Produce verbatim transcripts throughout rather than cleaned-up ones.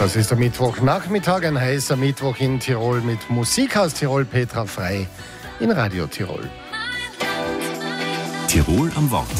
Das ist der Mittwochnachmittag, ein heißer Mittwoch in Tirol mit Musik aus Tirol, Petra Frei in Radio Tirol. Tirol am Wort.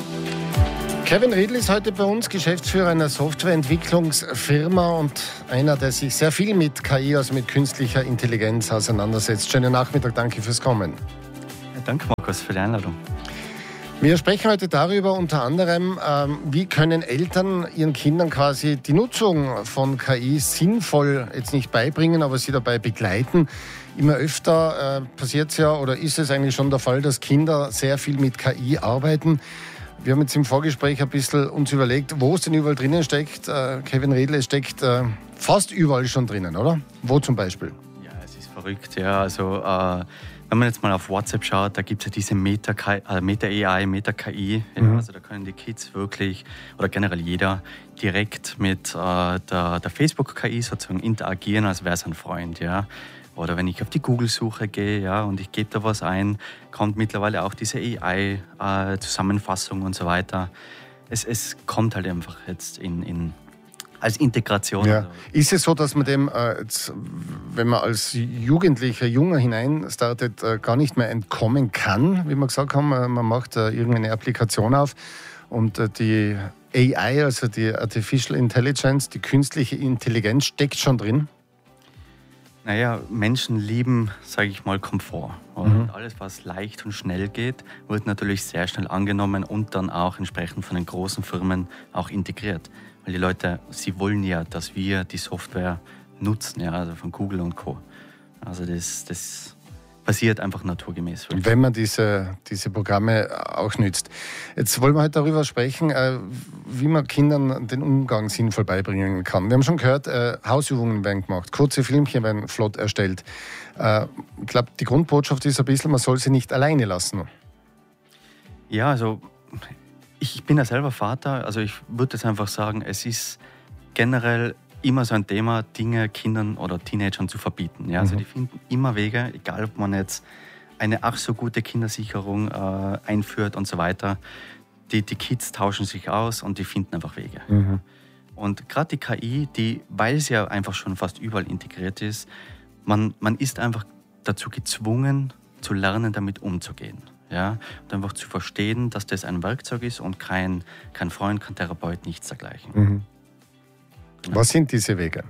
Kevin Riedl ist heute bei uns, Geschäftsführer einer Softwareentwicklungsfirma und einer, der sich sehr viel mit K I, also mit künstlicher Intelligenz, auseinandersetzt. Schönen Nachmittag, danke fürs Kommen. Ja, danke Markus für die Einladung. Wir sprechen heute darüber unter anderem, ähm, wie können Eltern ihren Kindern quasi die Nutzung von K I sinnvoll jetzt nicht beibringen, aber sie dabei begleiten. Immer öfter äh, passiert es ja oder ist es eigentlich schon der Fall, dass Kinder sehr viel mit K I arbeiten. Wir haben jetzt im Vorgespräch ein bisschen uns überlegt, wo es denn überall drinnen steckt. Äh, Kevin Riedl, es steckt äh, fast überall schon drinnen, oder? Wo zum Beispiel? Ja, es ist verrückt. Ja, also äh, wenn man jetzt mal auf WhatsApp schaut, da gibt es ja diese Meta-A I, äh, Meta Meta-K I. Ja, mhm. Also da können die Kids wirklich, oder generell jeder, direkt mit äh, der, der Facebook-K I sozusagen interagieren, als wäre es ein Freund. Ja. Oder wenn ich auf die Google-Suche gehe, ja, und ich gebe da was ein, kommt mittlerweile auch diese A I-Zusammenfassung äh, und so weiter. Es, es kommt halt einfach jetzt in, in als Integration. Ja. Ist es so, dass man dem, äh, jetzt, wenn man als Jugendlicher, Junger hineinstartet, äh, gar nicht mehr entkommen kann? Wie wir gesagt haben, äh, man macht äh, irgendeine Applikation auf und äh, die A I, also die Artificial Intelligence, die künstliche Intelligenz, steckt schon drin? Naja, Menschen lieben, sage ich mal, Komfort. Und mhm. alles, was leicht und schnell geht, wird natürlich sehr schnell angenommen und dann auch entsprechend von den großen Firmen auch integriert. Weil die Leute, sie wollen ja, dass wir die Software nutzen, ja, also von Google und Co. Also das, das passiert einfach naturgemäß. Wenn man diese, diese Programme auch nützt. Jetzt wollen wir heute darüber sprechen, wie man Kindern den Umgang sinnvoll beibringen kann. Wir haben schon gehört, Hausübungen werden gemacht, kurze Filmchen werden flott erstellt. Ich glaube, die Grundbotschaft ist ein bisschen, man soll sie nicht alleine lassen. Ja, also ich bin ja selber Vater, also ich würde jetzt einfach sagen, es ist generell immer so ein Thema, Dinge Kindern oder Teenagern zu verbieten. Ja? Also mhm. die finden immer Wege, egal ob man jetzt eine ach so gute Kindersicherung äh, einführt und so weiter. Die, die Kids tauschen sich aus und die finden einfach Wege. Mhm. Und gerade die K I, die, weil sie ja einfach schon fast überall integriert ist, man, man ist einfach dazu gezwungen, zu lernen, damit umzugehen. Ja, und einfach zu verstehen, dass das ein Werkzeug ist und kein, kein Freund, kein Therapeut, nichts dergleichen. Mhm. Genau. Was sind diese Wege?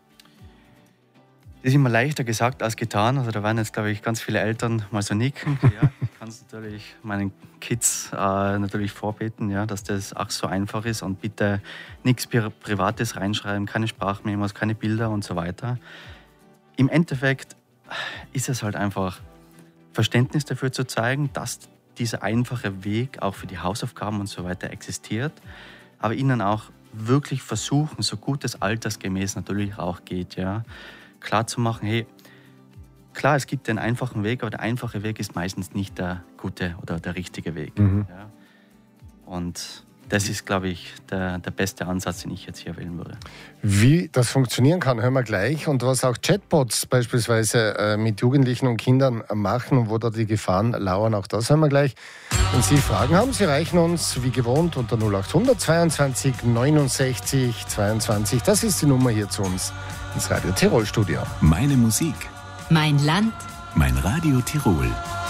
Das ist immer leichter gesagt als getan. Also da werden jetzt, glaube ich, ganz viele Eltern mal so nicken. Ja, ich kann es natürlich meinen Kids äh, natürlich vorbeten, ja, dass das auch so einfach ist und bitte nichts Privates reinschreiben, keine Sprachmemos, keine Bilder und so weiter. Im Endeffekt ist es halt einfach Verständnis dafür zu zeigen, dass dieser einfache Weg auch für die Hausaufgaben und so weiter existiert, aber ihnen auch wirklich versuchen, so gut es altersgemäß natürlich auch geht, ja, klar zu machen, hey, klar, es gibt den einfachen Weg, aber der einfache Weg ist meistens nicht der gute oder der richtige Weg. Mhm. Ja. Und das ist, glaube ich, der, der beste Ansatz, den ich jetzt hier wählen würde. Wie das funktionieren kann, hören wir gleich. Und was auch Chatbots beispielsweise äh, mit Jugendlichen und Kindern machen und wo da die Gefahren lauern, auch das hören wir gleich. Wenn Sie Fragen haben, Sie reichen uns wie gewohnt unter null acht hundert zweiundzwanzig neunundsechzig zweiundzwanzig. Das ist die Nummer hier zu uns ins Radio Tirol Studio. Meine Musik. Mein Land. Mein Radio Tirol.